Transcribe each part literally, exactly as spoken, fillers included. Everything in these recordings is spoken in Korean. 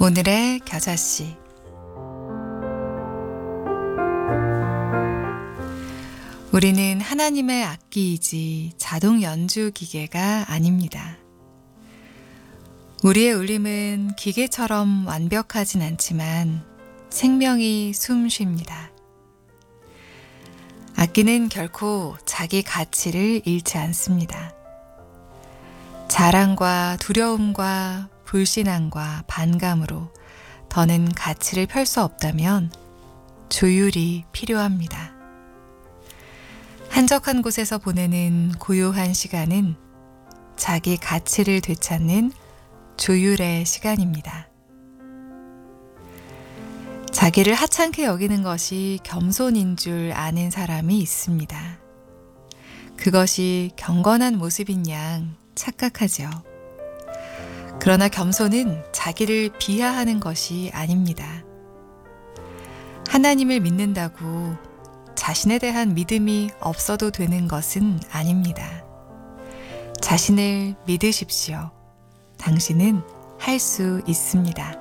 오늘의 겨자씨. 우리는 하나님의 악기이지 자동 연주 기계가 아닙니다. 우리의 울림은 기계처럼 완벽하진 않지만 생명이 숨 쉽니다. 악기는 결코 자기 가치를 잃지 않습니다. 자랑과 두려움과 불신앙과 반감으로 더는 가치를 펼 수 없다면 조율이 필요합니다. 한적한 곳에서 보내는 고요한 시간은 자기 가치를 되찾는 조율의 시간입니다. 자기를 하찮게 여기는 것이 겸손인 줄 아는 사람이 있습니다. 그것이 경건한 모습인 양 착각하죠. 그러나 겸손은 자기를 비하하는 것이 아닙니다. 하나님을 믿는다고 자신에 대한 믿음이 없어도 되는 것은 아닙니다. 자신을 믿으십시오. 당신은 할 수 있습니다.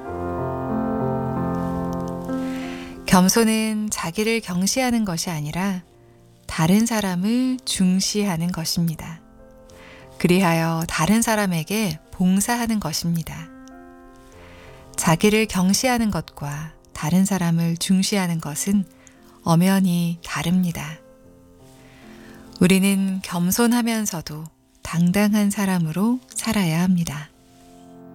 겸손은 자기를 경시하는 것이 아니라 다른 사람을 중시하는 것입니다. 그리하여 다른 사람에게 봉사하는 것입니다. 자기를 경시하는 것과 다른 사람을 중시하는 것은 엄연히 다릅니다. 우리는 겸손하면서도 당당한 사람으로 살아야 합니다.